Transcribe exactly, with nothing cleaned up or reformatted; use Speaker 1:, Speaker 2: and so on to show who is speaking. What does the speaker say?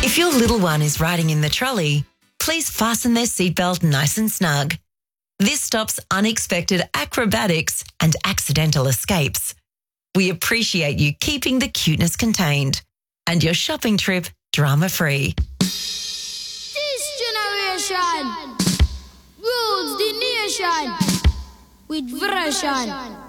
Speaker 1: If your little one is riding in the trolley, please fasten their seatbelt nice and snug. This stops unexpected acrobatics and accidental escapes. We appreciate you keeping the cuteness contained and your shopping trip drama-free.
Speaker 2: This generation rules the nation with version.